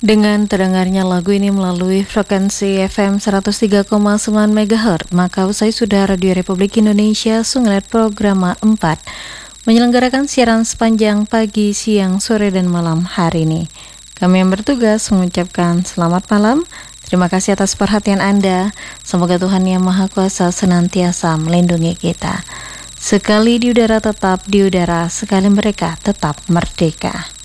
Dengan terdengarnya lagu ini melalui frekuensi FM 103,9 MHz, maka usai sudah Radio Republik Indonesia Sunglet Programa 4 menyelenggarakan siaran sepanjang pagi, siang, sore, dan malam hari ini. Kami yang bertugas mengucapkan selamat malam. Terima kasih atas perhatian Anda. Semoga Tuhan Yang Maha Kuasa senantiasa melindungi kita. Sekali di udara tetap di udara, sekali mereka tetap merdeka.